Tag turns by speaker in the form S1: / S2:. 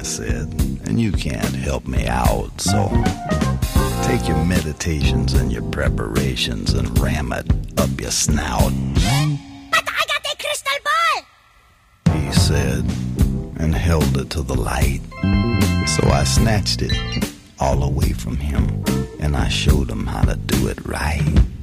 S1: I said, and you can't help me out, so take your meditations and your preparations and ram it up your snout.
S2: But I got a crystal ball,
S1: he said, and held it to the light. So I snatched it all away from him, and I showed him how to do it right.